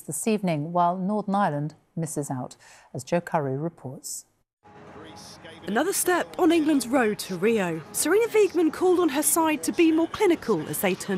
this evening, while Northern Ireland misses out, as Joe Curry reports. Another step on England's road to Rio. Serena Wiegmann called on her side to be more clinical as they turn